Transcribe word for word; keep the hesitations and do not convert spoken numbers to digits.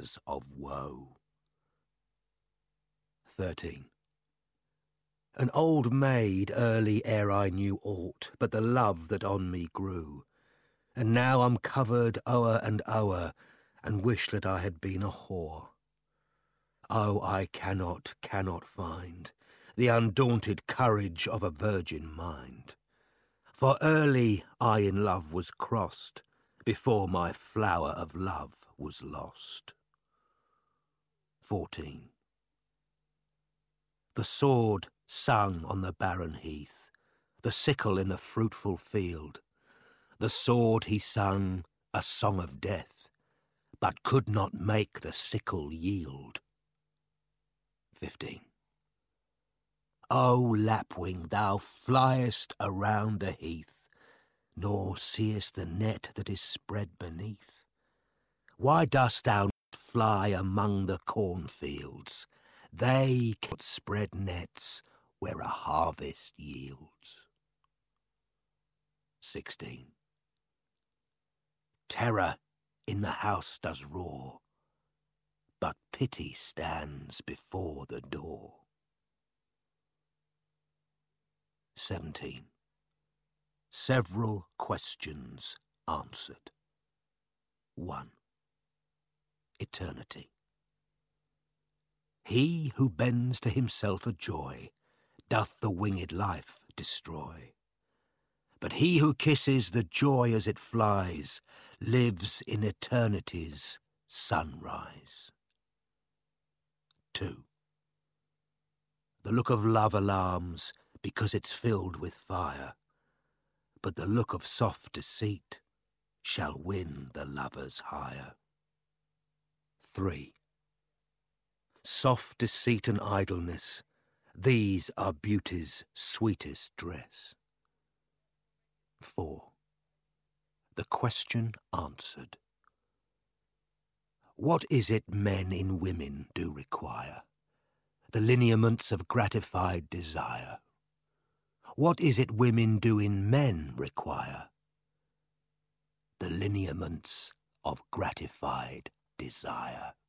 pangs of woe. thirteen. An old maid early ere I knew aught but the love that on me grew, and now I'm covered o'er and o'er, and wish that I had been a whore. Oh, I cannot, cannot find the undaunted courage of a virgin mind, for early I in love was crossed, before my flower of love was lost. fourteen. The sword sung on the barren heath, the sickle in the fruitful field. The sword he sung a song of death, but could not make the sickle yield. fifteen. O lapwing, thou fliest around the heath, nor seest the net that is spread beneath. Why dost thou not fly among the cornfields? They can spread nets where a harvest yields. sixteen. Terror in the house does roar, but pity stands before the door. seventeen. Several questions answered. one. Eternity. He who bends to himself a joy doth the winged life destroy. But he who kisses the joy as it flies lives in eternity's sunrise. two. The look of love alarms because it's filled with fire, but the look of soft deceit shall win the lovers higher. three. Soft deceit and idleness, these are beauty's sweetest dress. four. The question answered. What is it men in women do require? The lineaments of gratified desire. What is it women do in men require? The lineaments of gratified desire.